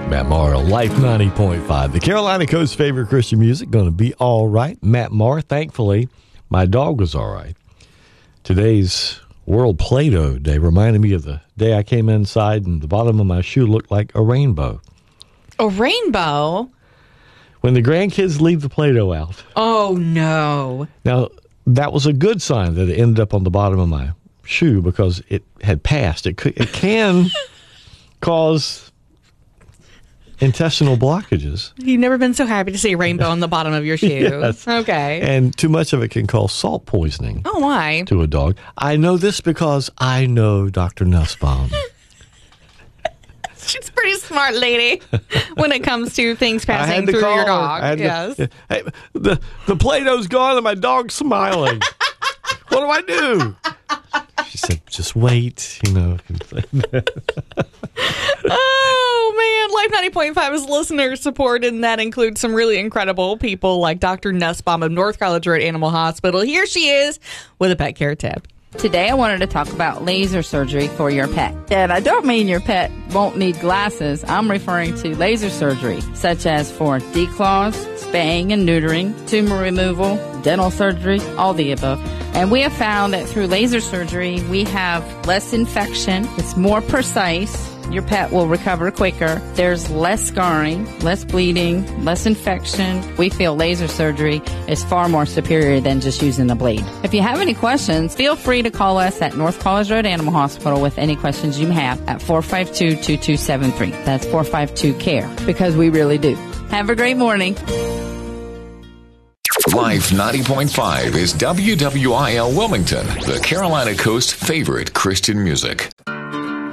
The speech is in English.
Matt Maher, Life 90.5. The Carolina Coast's favorite Christian music, going to be all right. Matt Maher, thankfully, my dog was all right. Today's World Play-Doh Day reminded me of the day I came inside and the bottom of my shoe looked like a rainbow. A rainbow? When the grandkids leave the Play-Doh out. Oh, no. Now, that was a good sign that it ended up on the bottom of my shoe because it had passed. It can cause intestinal blockages. You've never been so happy to see a rainbow on the bottom of your shoe. Yes. Okay. And too much of it can cause salt poisoning. Oh, why? To a dog. I know this because I know Dr. Nussbaum. She's a pretty smart lady when it comes to things passing through your dog. Yes. Hey, the Play-Doh's gone and my dog's smiling. What do I do? She said, just wait, Oh, man. Life 90.5 is listener supported, and that includes some really incredible people like Dr. Nussbaum of North College Road Animal Hospital. Here she is with a pet care tip. Today I wanted to talk about laser surgery for your pet. And I don't mean your pet won't need glasses. I'm referring to laser surgery, such as for declaws, spaying and neutering, tumor removal, dental surgery, all the above. And we have found that through laser surgery, we have less infection. It's more precise. Your pet will recover quicker. There's less scarring, less bleeding, less infection. We feel laser surgery is far more superior than just using the blade. If you have any questions, feel free to call us at North College Road Animal Hospital with any questions you have at 452-2273. That's 452-CARE, because we really do. Have a great morning. Life 90.5 is WWIL Wilmington, the Carolina Coast's favorite Christian music.